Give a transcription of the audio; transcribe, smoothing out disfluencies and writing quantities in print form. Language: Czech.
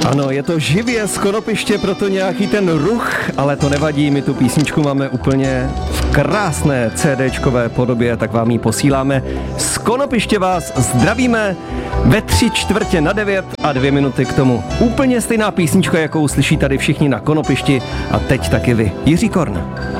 Ano, je to živě z Konopiště, proto nějaký ten ruch, ale to nevadí, my tu písničku máme úplně v krásné CDčkové podobě, tak vám ji posíláme. Z Konopiště vás zdravíme ve 8:45 a 2 minuty k tomu. Úplně stejná písnička, jakou slyší tady všichni na Konopišti a teď taky vy. Jiří Korn.